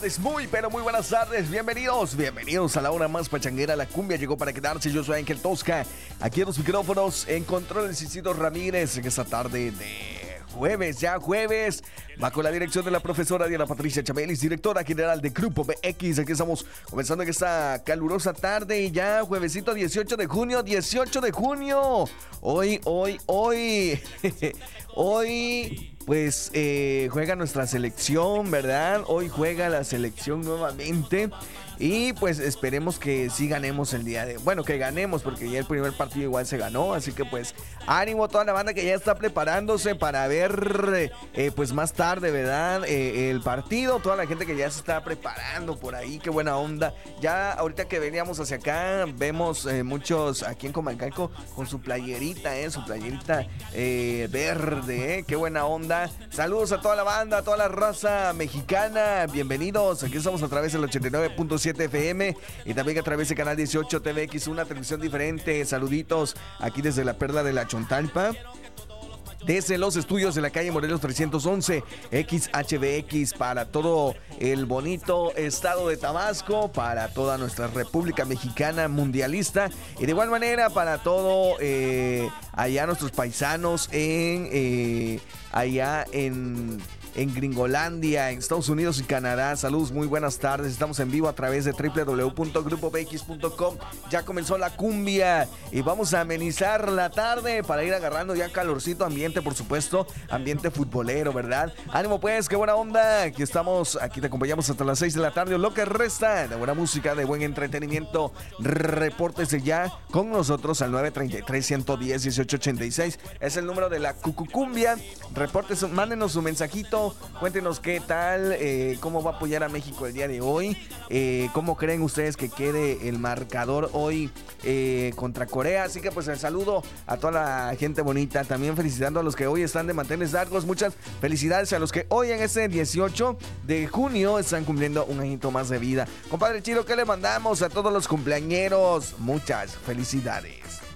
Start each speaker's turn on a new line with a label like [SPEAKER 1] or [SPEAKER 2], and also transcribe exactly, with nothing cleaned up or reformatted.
[SPEAKER 1] Muy, pero muy buenas tardes, bienvenidos, bienvenidos a la hora más pachanguera. La cumbia llegó para quedarse. Yo soy Ángel Tosca, aquí en los micrófonos, en control el Cicito Ramírez, en esta tarde de jueves, ya jueves, va con la dirección de la profesora Diana Patricia Chabelis, directora general de Grupo B X. Aquí estamos comenzando en esta calurosa tarde y ya juevesito dieciocho de junio, dieciocho de junio. Hoy, hoy, hoy, hoy... Pues eh, juega nuestra selección, ¿verdad? Hoy juega la selección nuevamente. Y pues esperemos que sí ganemos el día de... Bueno, que ganemos porque ya el primer partido igual se ganó. Así que pues ánimo a toda la banda que ya está preparándose para ver eh, pues más tarde, ¿verdad? Eh, el partido. Toda la gente que ya se está preparando por ahí. Qué buena onda. Ya ahorita que veníamos hacia acá vemos eh, muchos aquí en Comalcalco con su playerita, ¿eh? Su playerita eh, verde, ¿eh? Qué buena onda. Saludos a toda la banda, a toda la raza mexicana. Bienvenidos. Aquí estamos a través del ochenta y nueve punto siete F M y también a través de Canal dieciocho T V X, una televisión diferente. Saluditos aquí desde la Perla de la Chontalpa, desde los estudios de la calle Morelos trescientos once, X H B X, para todo el bonito estado de Tabasco, para toda nuestra República Mexicana mundialista y de igual manera para todo eh, allá nuestros paisanos en eh, allá en en Gringolandia, en Estados Unidos y Canadá. Saludos, muy buenas tardes. Estamos en vivo a través de doble u doble u doble u punto grupo b x punto com. Ya comenzó la cumbia y vamos a amenizar la tarde para ir agarrando ya calorcito, ambiente, por supuesto, ambiente futbolero, ¿verdad? Ánimo pues, qué buena onda. Aquí estamos, aquí te acompañamos hasta las seis de la tarde. Lo que resta de buena música, de buen entretenimiento. Repórtese ya con nosotros al nueve tres tres, uno uno cero, uno ocho ocho seis. Es el número de la Cucucumbia. Repórtese, mándenos su mensajito. Cuéntenos qué tal, eh, cómo va a apoyar a México el día de hoy, eh, cómo creen ustedes que quede el marcador hoy eh, contra Corea. Así que pues el saludo a toda la gente bonita, también felicitando a los que hoy están de manteles largos. Muchas felicidades a los que hoy en este dieciocho de junio están cumpliendo un añito más de vida. Compadre Chiro, ¿qué le mandamos a todos los cumpleañeros? Muchas felicidades.